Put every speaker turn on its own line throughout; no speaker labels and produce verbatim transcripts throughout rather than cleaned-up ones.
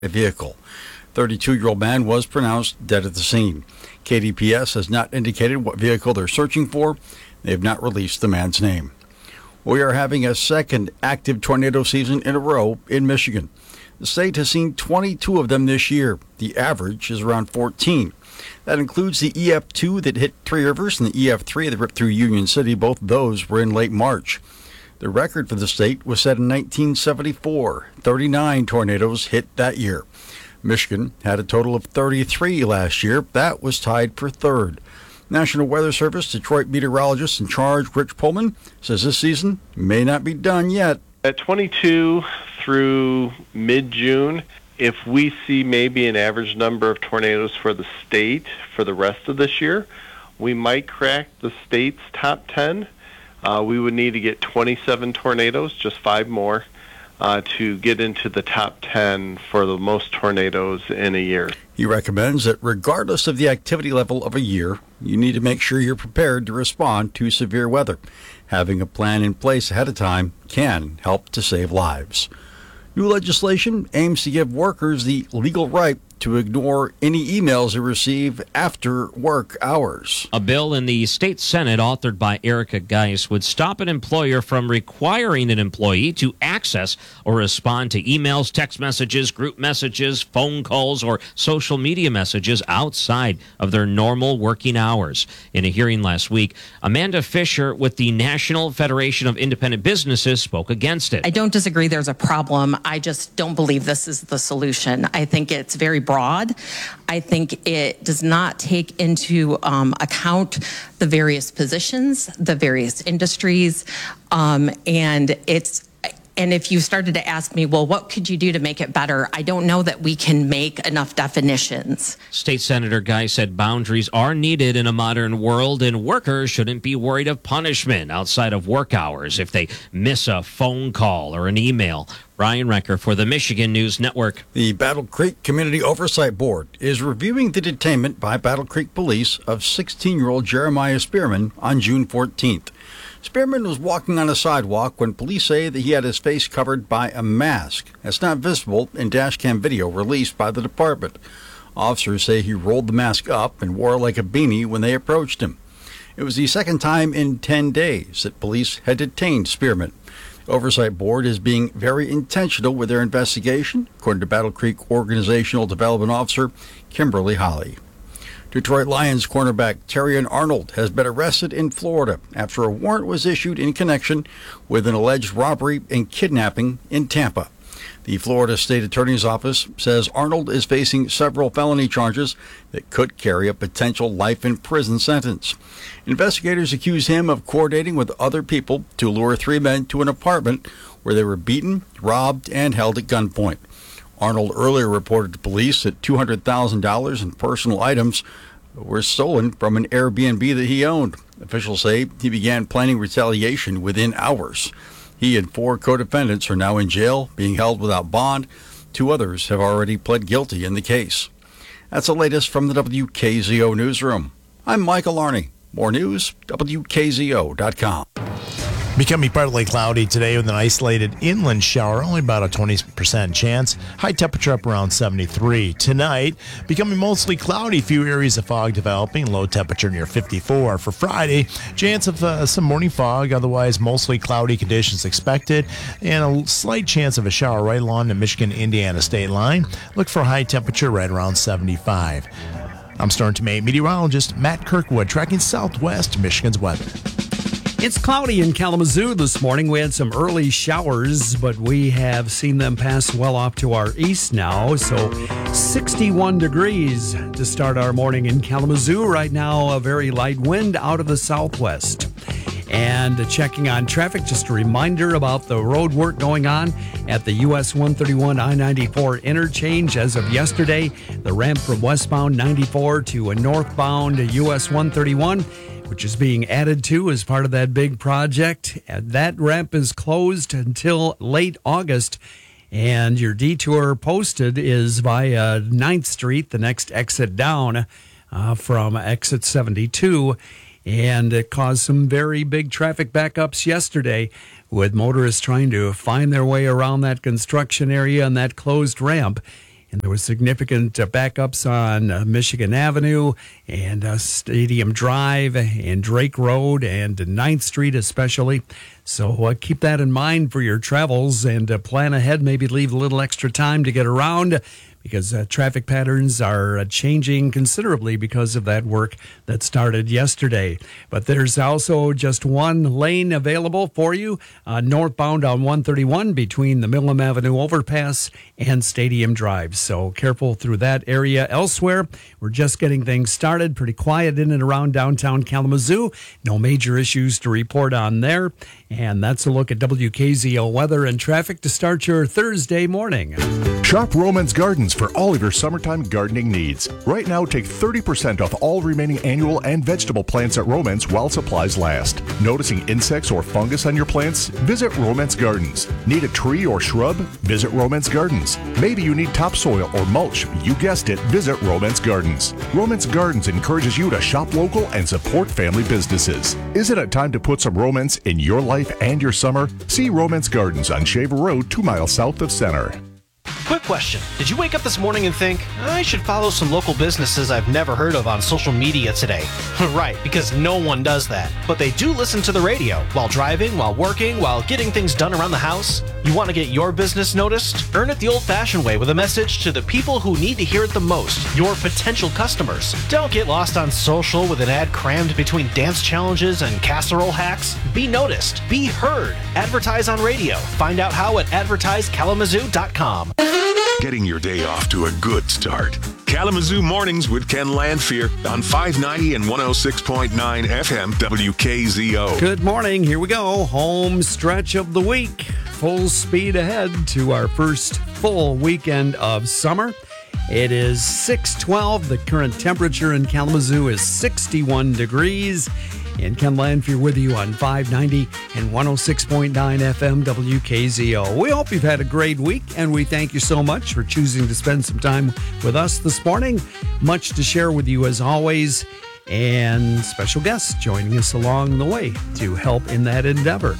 a vehicle. thirty-two-year-old man was pronounced dead at the scene. K D P S has not indicated what vehicle they're searching for. They have not released the man's name. We are having a second active tornado season in a row in Michigan. The state has seen twenty-two of them this year. The average is around fourteen. That includes the E F two that hit Three Rivers and the E F three that ripped through Union City. Both those were in late March. The record for the state was set in nineteen seventy-four. thirty-nine tornadoes hit that year. Michigan had a total of thirty-three last year. That was tied for third. National Weather Service Detroit meteorologist in charge Rich Pullman says this season may not be done yet.
At twenty-two through mid-June, if we see maybe an average number of tornadoes for the state for the rest of this year, we might crack the state's top ten. Uh, we would need to get twenty-seven tornadoes, just five more, uh, to get into the top ten for the most tornadoes in a year.
He recommends that regardless of the activity level of a year, you need to make sure you're prepared to respond to severe weather. Having a plan in place ahead of time can help to save lives. New legislation aims to give workers the legal right to ignore any emails they receive after work hours.
A bill in the state Senate authored by Erica Geis would stop an employer from requiring an employee to access or respond to emails, text messages, group messages, phone calls, or social media messages outside of their normal working hours. In a hearing last week, Amanda Fisher with the National Federation of Independent Businesses spoke against it.
I don't disagree there's a problem. I just don't believe this is the solution. I think it's very broad. I think it does not take into um, account the various positions, the various industries, um, and it's And if you started to ask me, well, what could you do to make it better? I don't know that we can make enough definitions.
State Senator Guy said boundaries are needed in a modern world, and workers shouldn't be worried of punishment outside of work hours if they miss a phone call or an email. Ryan Recker for the Michigan News Network.
The Battle Creek Community Oversight Board is reviewing the detainment by Battle Creek Police of sixteen-year-old Jeremiah Spearman on June fourteenth. Spearman was walking on a sidewalk when police say that he had his face covered by a mask. That's not visible in dashcam video released by the department. Officers say he rolled the mask up and wore it like a beanie when they approached him. It was the second time in ten days that police had detained Spearman. The Oversight Board is being very intentional with their investigation, according to Battle Creek Organizational Development Officer Kimberly Holly. Detroit Lions cornerback Terrion Arnold has been arrested in Florida after a warrant was issued in connection with an alleged robbery and kidnapping in Tampa. The Florida State Attorney's Office says Arnold is facing several felony charges that could carry a potential life in prison sentence. Investigators accuse him of coordinating with other people to lure three men to an apartment where they were beaten, robbed, and held at gunpoint. Arnold earlier reported to police that two hundred thousand dollars in personal items were stolen from an Airbnb that he owned. Officials say he began planning retaliation within hours. He and four co-defendants are now in jail, being held without bond. Two others have already pled guilty in the case. That's the latest from the W K Z O Newsroom. I'm Michael Arney. More news, W K Z O dot com.
Becoming partly cloudy today with an isolated inland shower, only about a twenty percent chance. High temperature up around seventy-three. Tonight, becoming mostly cloudy, few areas of fog developing, low temperature near fifty-four. For Friday, chance of uh, some morning fog, otherwise mostly cloudy conditions expected, and a slight chance of a shower right along the Michigan-Indiana state line. Look for high temperature right around seventy-five. I'm Storm to Maine meteorologist Matt Kirkwood, tracking Southwest Michigan's weather.
It's cloudy in Kalamazoo this morning. We had some early showers, but we have seen them pass well off to our east now. So sixty-one degrees to start our morning in Kalamazoo. Right now, a very light wind out of the southwest. And checking on traffic, just a reminder about the road work going on at the U S one thirty-one I ninety-four interchange. As of yesterday, the ramp from westbound ninety-four to a northbound U S one thirty-one, which is being added to as part of that big project. And that ramp is closed until late August. And your detour posted is via ninth Street, the next exit down uh, from exit seventy-two. And it caused some very big traffic backups yesterday with motorists trying to find their way around that construction area and that closed ramp. And there was significant uh, backups on uh, Michigan Avenue and uh, Stadium Drive and Drake Road and ninth Street especially. So uh, keep that in mind for your travels and uh, plan ahead. Maybe leave a little extra time to get around, because uh, traffic patterns are uh, changing considerably because of that work that started yesterday. But there's also just one lane available for you uh, northbound on one thirty-one between the Millam Avenue overpass and Stadium Drive. So careful through that area. Elsewhere, we're just getting things started. Pretty quiet in and around downtown Kalamazoo. No major issues to report on there. And that's a look at W K Z O weather and traffic to start your Thursday morning.
Shop Romans Gardens for all of your summertime gardening needs. Right now, take thirty percent off all remaining annual and vegetable plants at Romans while supplies last. Noticing insects or fungus on your plants? Visit Romans Gardens. Need a tree or shrub? Visit Romans Gardens. Maybe you need topsoil or mulch? You guessed it, visit Romans Gardens. Romans Gardens encourages you to shop local and support family businesses. Isn't it time to put some romance in your life and your summer? See Romans Gardens on Shaver Road, two miles south of Center.
Quick question. Did you wake up this morning and think, I should follow some local businesses I've never heard of on social media today? Right, because no one does that. But they do listen to the radio while driving, while working, while getting things done around the house. You want to get your business noticed? Earn it the old-fashioned way with a message to the people who need to hear it the most, your potential customers. Don't get lost on social with an ad crammed between dance challenges and casserole hacks. Be noticed. Be heard. Advertise on radio. Find out how at advertise kalamazoo dot com.
Getting your day off to a good start. Kalamazoo Mornings with Ken Landfear on five ninety and one oh six point nine F M W K Z O.
Good morning. Here we go. Home stretch of the week. Full speed ahead to our first full weekend of summer. It is six twelve. The current temperature in Kalamazoo is sixty-one degrees. And Ken Landfear with you on five ninety and one oh six point nine F M W K Z O. We hope you've had a great week, and we thank you so much for choosing to spend some time with us this morning. Much to share with you as always, and special guests joining us along the way to help in that endeavor.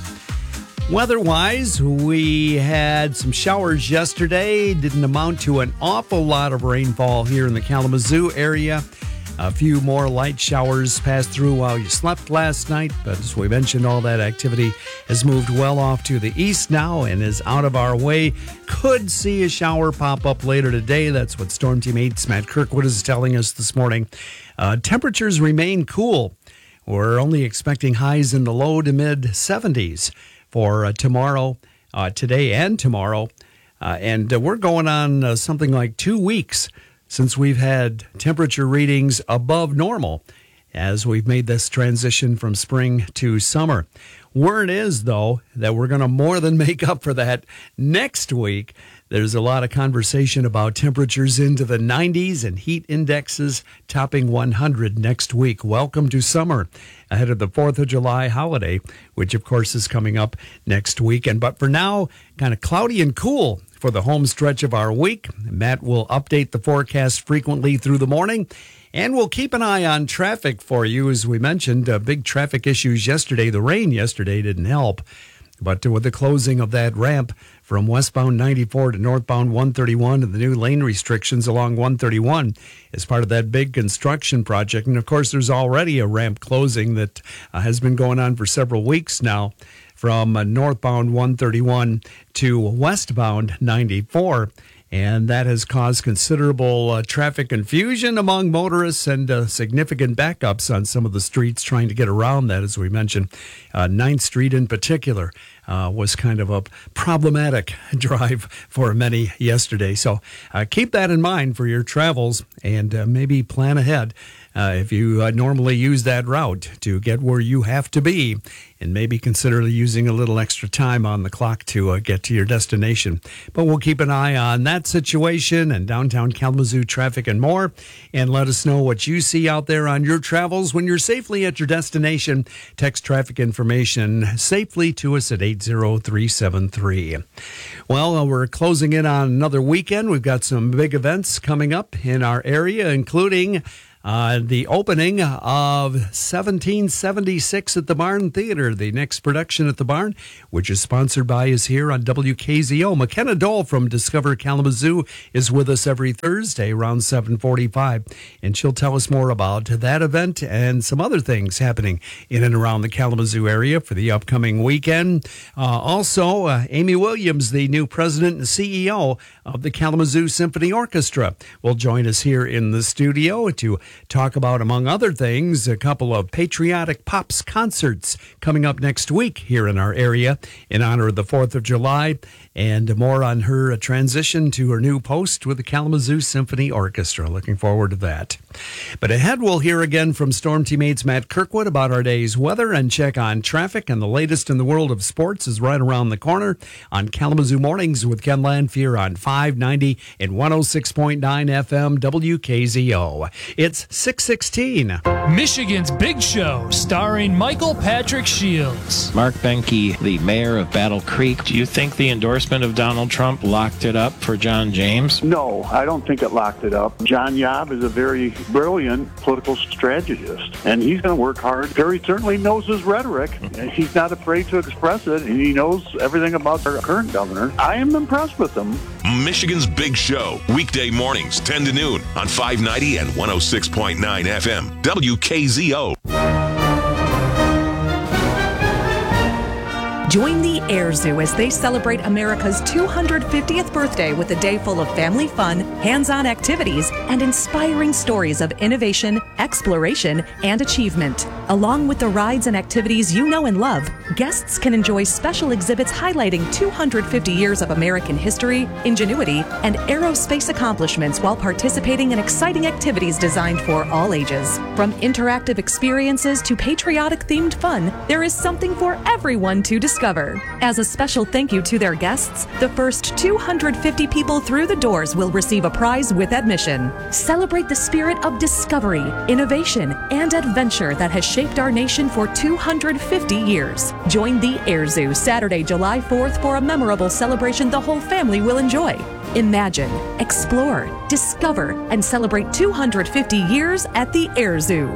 Weather-wise, we had some showers yesterday. Didn't amount to an awful lot of rainfall here in the Kalamazoo area. A few more light showers passed through while you slept last night, but as we mentioned, all that activity has moved well off to the east now and is out of our way. Could see a shower pop up later today. That's what Storm Team eight's Matt Kirkwood is telling us this morning. Uh, temperatures remain cool. We're only expecting highs in the low to mid seventies for uh, tomorrow, uh, today and tomorrow. Uh, and uh, we're going on uh, something like two weeks since we've had temperature readings above normal as we've made this transition from spring to summer. Word is, though, that we're going to more than make up for that next week. There's a lot of conversation about temperatures into the nineties and heat indexes topping one hundred next week. Welcome to summer ahead of the fourth of July holiday, which, of course, is coming up next weekend. But for now, kind of cloudy and cool for the home stretch of our week. Matt will update the forecast frequently through the morning, and we'll keep an eye on traffic for you. As we mentioned, uh, big traffic issues yesterday. The rain yesterday didn't help, but with the closing of that ramp from westbound ninety-four to northbound one thirty-one and the new lane restrictions along one thirty-one as part of that big construction project. And, of course, there's already a ramp closing that uh, has been going on for several weeks now, from uh, northbound one thirty-one to westbound ninety-four. And that has caused considerable uh, traffic confusion among motorists and uh, significant backups on some of the streets trying to get around that, as we mentioned. Uh, ninth Street in particular uh, was kind of a problematic drive for many yesterday. So uh, keep that in mind for your travels, and uh, maybe plan ahead uh, if you uh, normally use that route to get where you have to be, and maybe consider using a little extra time on the clock to uh, get to your destination. But we'll keep an eye on that situation and downtown Kalamazoo traffic and more, and let us know what you see out there on your travels when you're safely at your destination. Text traffic information safely to us at eight zero three seven three. Well, uh, we're closing in on another weekend. We've got some big events coming up in our area, including Uh, the opening of seventeen seventy-six at the Barn Theater, the next production at the Barn, which is sponsored by, is here on W K Z O. McKenna Dole from Discover Kalamazoo is with us every Thursday around seven forty-five, and she'll tell us more about that event and some other things happening in and around the Kalamazoo area for the upcoming weekend. Uh, also, uh, Amy Williams, the new president and C E O of the Kalamazoo Symphony Orchestra, will join us here in the studio to talk about, among other things, a couple of Patriotic Pops concerts coming up next week here in our area in honor of the fourth of July, and more on her transition to her new post with the Kalamazoo Symphony Orchestra. Looking forward to that. But ahead, we'll hear again from Storm Teammates Matt Kirkwood about our day's weather and check on traffic, and the latest in the world of sports is right around the corner on Kalamazoo Mornings with Ken Lanfear on five ninety and one oh six point nine F M W K Z O. It's six sixteen.
Michigan's Big Show, starring Michael Patrick Shields.
Mark Benke, the mayor of Battle Creek. Do you think the endorsement of Donald Trump locked it up for John James?
No, I don't think it locked it up. John Yob is a very brilliant political strategist, and he's going to work hard. Perry certainly knows his rhetoric, and he's not afraid to express it, and he knows everything about our current governor. I am impressed with him.
Michigan's Big Show, weekday mornings, ten to noon on five ninety and one oh six point nine F M, W K Z O.
Join the Air Zoo as they celebrate America's two hundred fiftieth birthday with a day full of family fun, hands-on activities, and inspiring stories of innovation, exploration, and achievement. Along with the rides and activities you know and love, guests can enjoy special exhibits highlighting two hundred fifty years of American history, ingenuity, and aerospace accomplishments while participating in exciting activities designed for all ages. From interactive experiences to patriotic-themed fun, there is something for everyone to discover. As a special thank you to their guests, the first two hundred fifty people through the doors will receive a prize with admission. Celebrate the spirit of discovery, innovation, and adventure that has shaped our nation for two hundred fifty years. Join the Air Zoo Saturday, July fourth for a memorable celebration the whole family will enjoy. Imagine, explore, discover, and celebrate two hundred fifty years at the Air Zoo.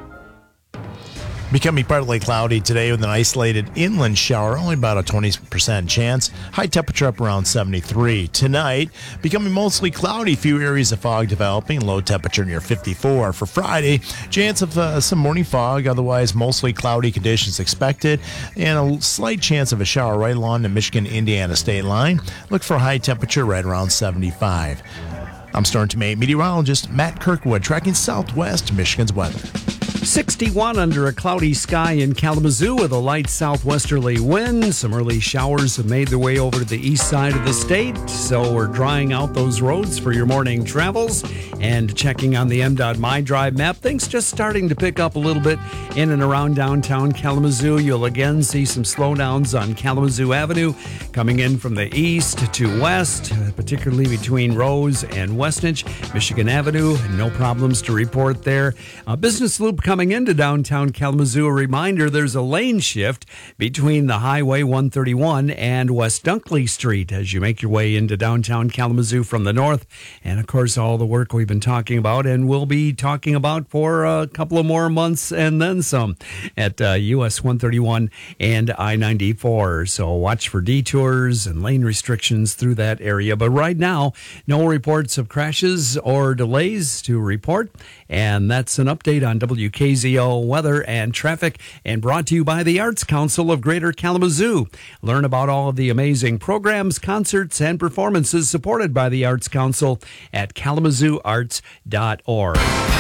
Becoming partly cloudy today with an isolated inland shower, only about a twenty percent chance. High temperature up around seventy-three. Tonight, becoming mostly cloudy, few areas of fog developing, low temperature near fifty-four. For Friday, chance of uh, some morning fog, otherwise mostly cloudy conditions expected, and a slight chance of a shower right along the Michigan-Indiana state line. Look for a high temperature right around seventy-five. I'm Storm Teammate meteorologist Matt Kirkwood, tracking Southwest Michigan's weather.
sixty-one under a cloudy sky in Kalamazoo with a light southwesterly wind. Some early showers have made their way over to the east side of the state, so we're drying out those roads for your morning travels. And checking on the M DOT My Drive map, things just starting to pick up a little bit in and around downtown Kalamazoo. You'll again see some slowdowns on Kalamazoo Avenue coming in from the east to west, particularly between Rose and Westnedge. Michigan Avenue, no problems to report there. Uh, Business Loop coming into downtown Kalamazoo. A reminder, there's a lane shift between the Highway one thirty-one and West Dunkley Street as you make your way into downtown Kalamazoo from the north. And, of course, all the work we've been talking about and we'll be talking about for a couple of more months and then some at uh, U S one thirty-one and I ninety-four. So watch for detours and lane restrictions through that area. But right now, no reports of crashes or delays to report. And that's an update on W K Z O weather and traffic, and brought to you by the Arts Council of Greater Kalamazoo. Learn about all of the amazing programs, concerts, and performances supported by the Arts Council at kalamazoo arts dot org.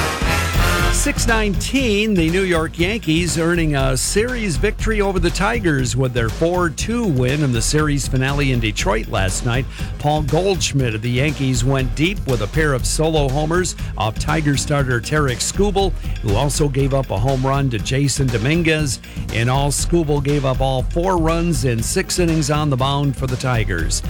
six nineteen, the New York Yankees earning a series victory over the Tigers with their four two win in the series finale in Detroit last night. Paul Goldschmidt of the Yankees went deep with a pair of solo homers off Tiger starter Tarek Skubal, who also gave up a home run to Jason Dominguez. In all, Skubal gave up all four runs in six innings on the mound for the Tigers.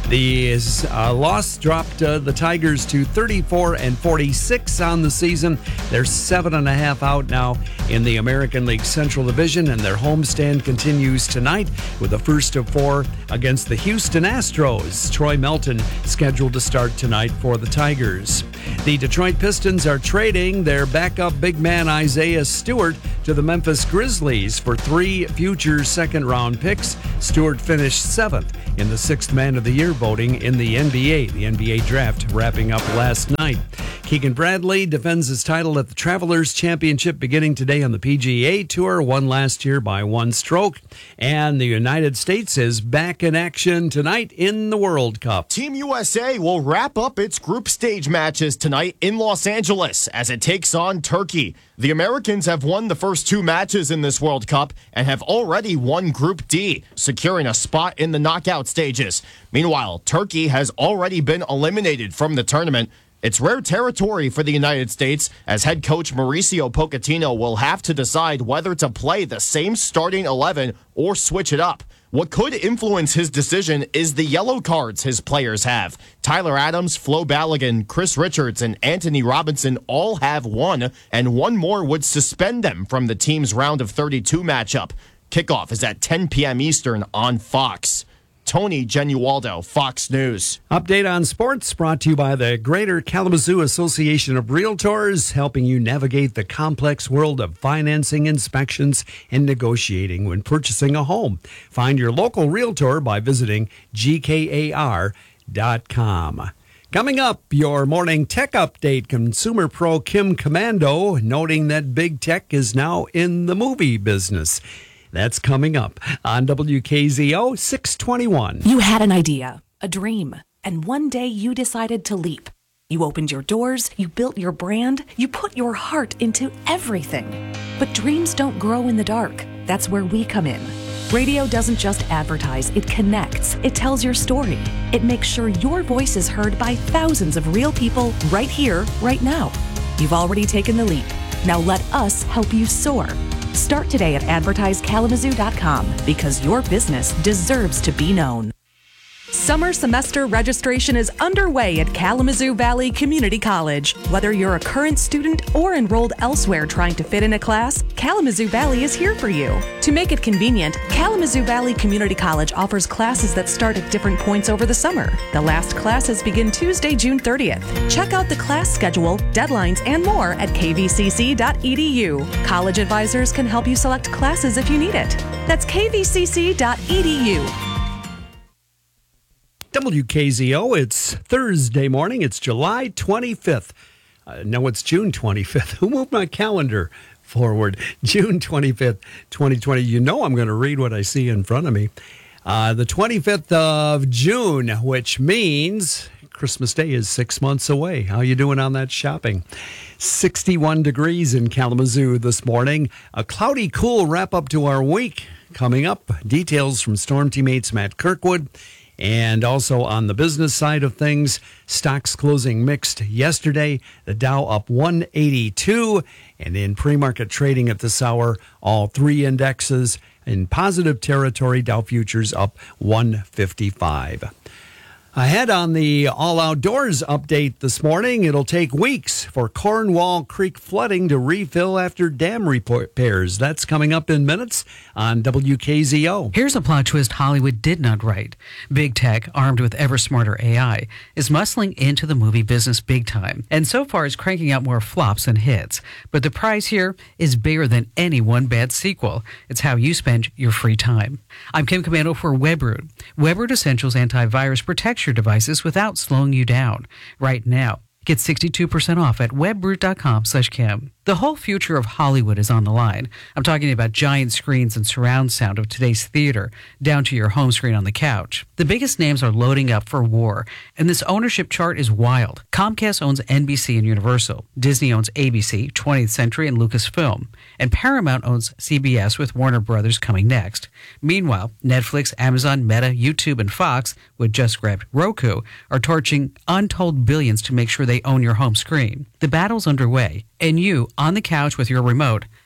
The uh, loss dropped uh, the Tigers to thirty-four and forty-six on the season. They're seven and a half out now in the American League Central Division, and their homestand continues tonight with the first of four against the Houston Astros. Troy Melton scheduled to start tonight for the Tigers. The Detroit Pistons are trading their backup big man Isaiah Stewart to the Memphis Grizzlies for three future second-round picks. Stewart finished seventh in the sixth Man of the Year voting in the N B A. The N B A draft wrapping up last night. Keegan Bradley defends his title at the Travelers Championship beginning today on the P G A Tour, won last year by one stroke. And the United States is back in action tonight in the World Cup.
Team U S A will wrap up its group stage matches tonight in Los Angeles as it takes on Turkey. The Americans have won the first two matches in this World Cup and have already won Group D, securing a spot in the knockout stages. Meanwhile, Turkey has already been eliminated from the tournament. It's rare territory for the United States, as head coach Mauricio Pochettino will have to decide whether to play the same starting eleven or switch it up. What could influence his decision is the yellow cards his players have. Tyler Adams, Flo Balogun, Chris Richards, and Anthony Robinson all have one, and one more would suspend them from the team's round of thirty-two matchup. Kickoff is at ten p.m. Eastern on Fox. Tony Genualdo, Fox News.
Update on sports brought to you by the Greater Kalamazoo Association of Realtors, helping you navigate the complex world of financing, inspections, and negotiating when purchasing a home. Find your local realtor by visiting G K A R dot com. Coming up, your morning tech update. Consumer Pro Kim Commando noting that big tech is now in the movie business. That's coming up on W K Z O six twenty-one.
You had an idea, a dream, and one day you decided to leap. You opened your doors, you built your brand, you put your heart into everything. But dreams don't grow in the dark. That's where we come in. Radio doesn't just advertise, it connects. It tells your story. It makes sure your voice is heard by thousands of real people right here, right now. You've already taken the leap. Now let us help you soar. Start today at advertise kalamazoo dot com because your business deserves to be known. Summer semester registration is underway at Kalamazoo Valley Community College. Whether you're a current student or enrolled elsewhere trying to fit in a class, Kalamazoo Valley is here for you. To make it convenient, Kalamazoo Valley Community College offers classes that start at different points over the summer. The last classes begin Tuesday, June thirtieth. Check out the class schedule, deadlines, and more at k v c c dot e d u. College advisors can help you select classes if you need it. That's k v c c dot e d u.
W K Z O, it's Thursday morning. It's July twenty-fifth. Uh, no, it's June twenty-fifth. Who moved my calendar forward? June twenty-fifth, twenty twenty. You know I'm going to read what I see in front of me. Uh, the twenty-fifth of June, which means Christmas Day is six months away. How you doing on that shopping? sixty-one degrees in Kalamazoo this morning. A cloudy, cool wrap-up to our week coming up. Details from Storm Teammates Matt Kirkwood. And also on the business side of things, stocks closing mixed yesterday. The Dow up one eighty-two. And in pre-market trading at this hour, all three indexes in positive territory. Dow futures up one fifty-five. Ahead on the All Outdoors update this morning, it'll take weeks for Cornwall Creek flooding to refill after dam repairs. That's coming up in minutes on W K Z O.
Here's a plot twist Hollywood did not write. Big tech, armed with ever smarter A I, is muscling into the movie business big time, and so far is cranking out more flops than hits. But the prize here is bigger than any one bad sequel. It's how you spend your free time. I'm Kim Commando for WebRoot. WebRoot Essentials antivirus protects your devices without slowing you down. Right now, get sixty-two percent off at webroot dot com slash Kim. The whole future of Hollywood is on the line. I'm talking about giant screens and surround sound of today's theater, down to your home screen on the couch. The biggest names are loading up for war, and this ownership chart is wild. Comcast owns N B C and Universal. Disney owns A B C, twentieth Century, and Lucasfilm. And Paramount owns C B S with Warner Brothers coming next. Meanwhile, Netflix, Amazon, Meta, YouTube, and Fox, with just grabbed Roku, are torching untold billions to make sure they own your home screen. The battle's underway, and you, on the couch with your remote,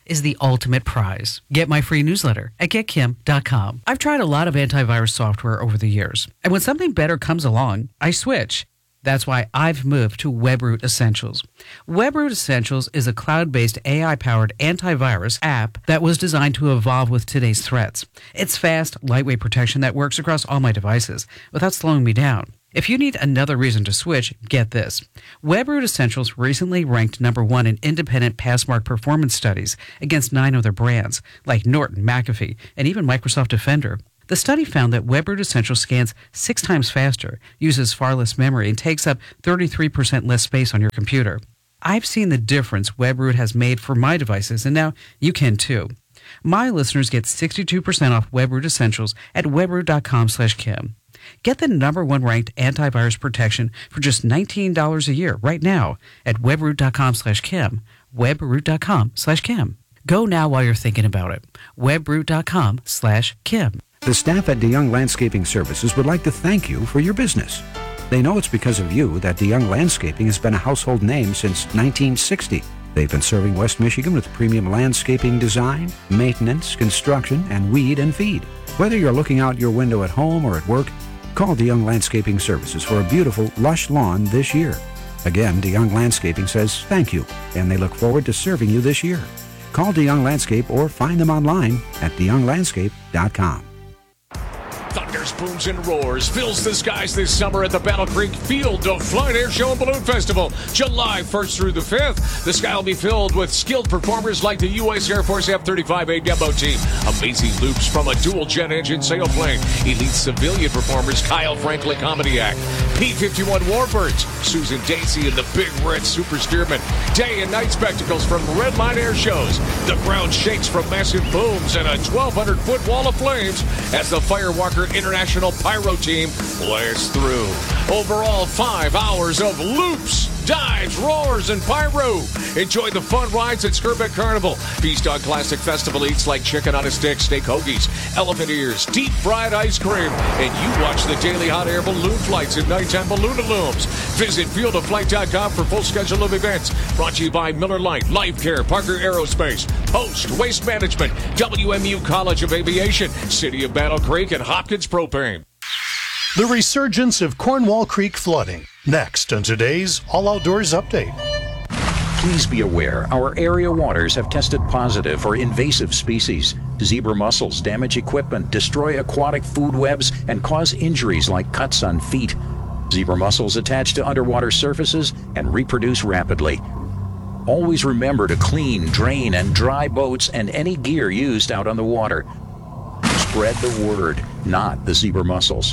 is the ultimate prize. Get my free newsletter at get kim dot com. I've tried a lot of antivirus software over the years, and when something better comes along, I switch. That's why I've moved to WebRoot Essentials. WebRoot Essentials is a cloud-based A I-powered antivirus app that was designed to evolve with today's threats. It's fast, lightweight protection that works across all my devices without slowing me down. If you need another reason to switch, get this. WebRoot Essentials recently ranked number one in independent Passmark performance studies against nine other brands, like Norton, McAfee, and even Microsoft Defender. The study found that WebRoot Essentials scans six times faster, uses far less memory, and takes up thirty-three percent less space on your computer. I've seen the difference WebRoot has made for my devices, and now you can too. My listeners get sixty-two percent off WebRoot Essentials at webroot dot com slash kim. Get the number one ranked antivirus protection for just nineteen dollars a year right now at webroot dot com slash kim. webroot dot com slash kim. Go now while you're thinking about it. webroot dot com slash kim.
The staff at DeYoung Landscaping Services would like to thank you for your business. They know it's because of you that DeYoung Landscaping has been a household name since nineteen sixty. They've been serving West Michigan with premium landscaping design, maintenance, construction, and weed and feed. Whether you're looking out your window at home or at work, call DeYoung Landscaping Services for a beautiful, lush lawn this year. Again, DeYoung Landscaping says thank you, and they look forward to serving you this year. Call DeYoung Landscape or find them online at de young landscape dot com.
Thunders, booms, and roars fills the skies this summer at the Battle Creek Field of Flight Air Show and Balloon Festival, July first through the fifth. The sky will be filled with skilled performers like the U S Air Force F thirty-five A demo team, amazing loops from a dual-jet engine sailplane, elite civilian performers Kyle Franklin Comedy Act, P fifty-one Warbirds, Susan Dacey and the Big Red Super Steerman, day and night spectacles from Redline Air Shows. The ground shakes from massive booms and a twelve hundred foot wall of flames as the Firewalker International Pyro Team blasts through. Overall, five hours of loops, dives, roars, and pyro. Enjoy the fun rides at Skirbeck Carnival. Feast on classic festival eats like chicken on a stick, steak hoagies, elephant ears, deep fried ice cream, and you watch the daily hot air balloon flights and nighttime balloon illumes. Visit field of flight dot com for full schedule of events. Brought to you by Miller Lite, Life Care, Parker Aerospace, Post, Waste Management, W M U College of Aviation, City of Battle Creek, and Hopkins Propane.
The resurgence of Cornwall Creek flooding. Next on today's All Outdoors Update.
Please be aware our area waters have tested positive for invasive species. Zebra mussels damage equipment, destroy aquatic food webs, and cause injuries like cuts on feet. Zebra mussels attach to underwater surfaces and reproduce rapidly. Always remember to clean, drain, and dry boats and any gear used out on the water. Spread the word, not the zebra mussels.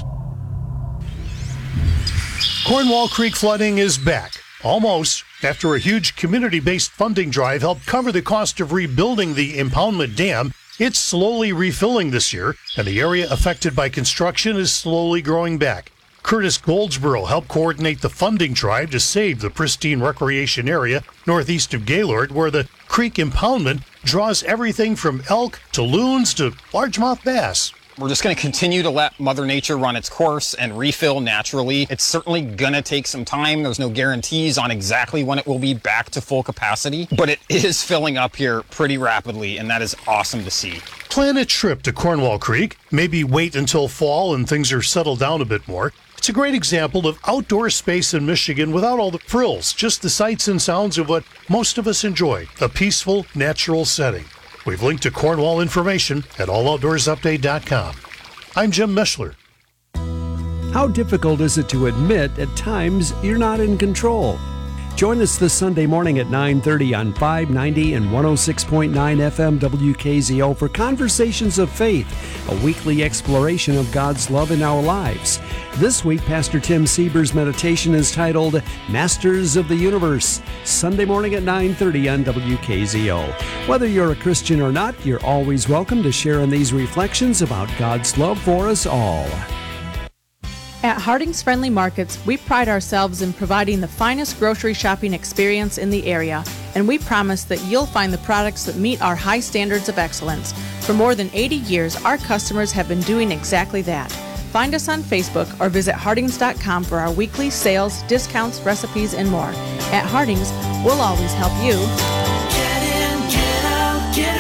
Cornwall Creek flooding is back. Almost. After a huge community-based funding drive helped cover the cost of rebuilding the impoundment dam, it's slowly refilling this year, and the area affected by construction is slowly growing back. Curtis Goldsboro helped coordinate the funding drive to save the pristine recreation area northeast of Gaylord, where the creek impoundment draws everything from elk to loons to largemouth bass.
We're just going to continue to let Mother Nature run its course and refill naturally. It's certainly going to take some time. There's no guarantees on exactly when it will be back to full capacity, but it is filling up here pretty rapidly, and that is awesome to see.
Plan a trip to Cornwall Creek. Maybe wait until fall and things are settled down a bit more. It's a great example of outdoor space in Michigan without all the frills, just the sights and sounds of what most of us enjoy, a peaceful, natural setting. We've linked to Cornwall information at all outdoors update dot com. I'm Jim Mishler.
How difficult is it to admit at times you're not in control? Join us this Sunday morning at nine thirty on five ninety and one oh six point nine F M W K Z O for Conversations of Faith, a weekly exploration of God's love in our lives. This week, Pastor Tim Sieber's meditation is titled Masters of the Universe, Sunday morning at nine thirty on W K Z O. Whether you're a Christian or not, you're always welcome to share in these reflections about God's love for us all.
At Harding's Friendly Markets, we pride ourselves in providing the finest grocery shopping experience in the area, and we promise that you'll find the products that meet our high standards of excellence. For more than eighty years, our customers have been doing exactly that. Find us on Facebook or visit hardings dot com for our weekly sales, discounts, recipes, and more. At Harding's, we'll always help you.
Get in, get out, get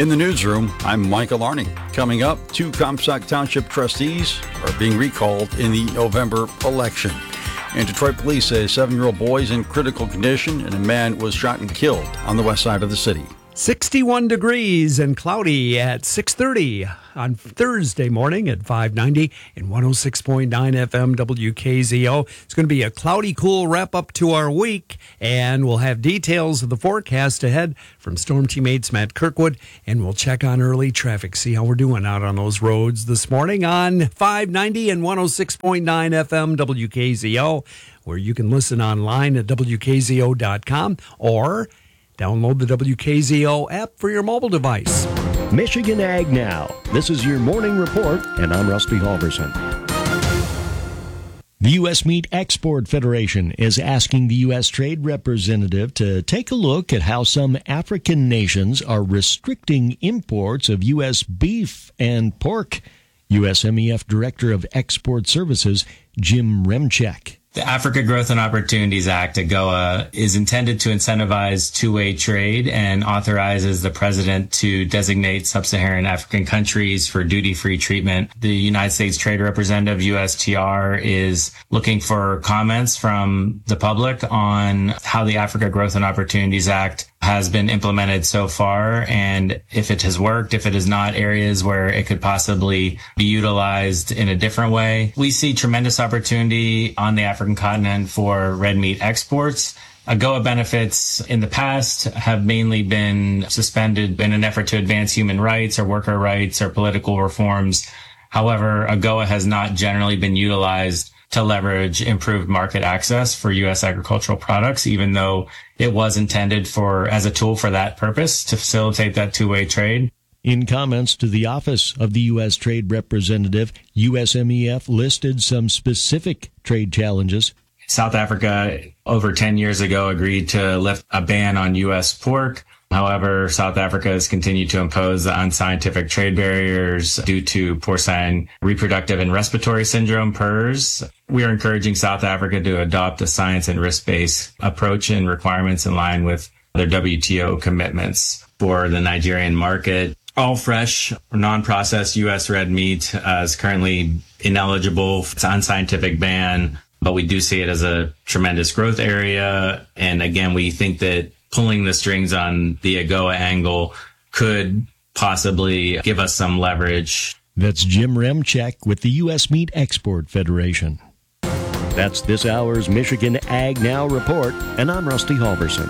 In the newsroom, I'm Michael Arning. Coming up, two Comstock Township trustees are being recalled in the November election. And Detroit police say a seven-year-old boy is in critical condition and a man was shot and killed on the west side of the city.
sixty-one degrees and cloudy at six thirty on Thursday morning at five ninety and one oh six point nine F M W K Z O. It's going to be a cloudy, cool wrap-up to our week, and we'll have details of the forecast ahead from Storm Teammates Matt Kirkwood, and we'll check on early traffic, see how we're doing out on those roads this morning on five ninety and one oh six point nine F M W K Z O, where you can listen online at W K Z O dot com or download the W K Z O app for your mobile device.
Michigan Ag Now. This is your morning report, and I'm Rusty Halverson. The U S. Meat Export Federation is asking the U S. Trade Representative to take a look at how some African nations are restricting imports of U S beef and pork. U S M E F Director of Export Services, Jim Remchek.
The Africa Growth and Opportunities Act, AGOA, is intended to incentivize two-way trade and authorizes the president to designate sub-Saharan African countries for duty-free treatment. The United States Trade Representative, U S T R, is looking for comments from the public on how the Africa Growth and Opportunities Act has been implemented so far, and if it has worked, if it is not, areas where it could possibly be utilized in a different way. We see tremendous opportunity on the African continent for red meat exports. AGOA benefits in the past have mainly been suspended in an effort to advance human rights or worker rights or political reforms. However, AGOA has not generally been utilized to leverage improved market access for U S agricultural products, even though it was intended for as a tool for that purpose, to facilitate that two-way trade.
In comments to the Office of the U S. Trade Representative, U S M E F listed some specific trade challenges.
South Africa, over ten years ago, agreed to lift a ban on U S pork. However, South Africa has continued to impose unscientific trade barriers due to porcine reproductive and respiratory syndrome, P R S. We are encouraging South Africa to adopt a science and risk-based approach and requirements in line with their W T O commitments for the Nigerian market. All fresh, non-processed U S red meat uh, is currently ineligible. It's an unscientific ban, but we do see it as a tremendous growth area. And again, we think that pulling the strings on the AGOA angle could possibly give us some leverage.
That's Jim Remchek with the U S. Meat Export Federation. That's this hour's Michigan Ag Now report, and I'm Rusty Halverson.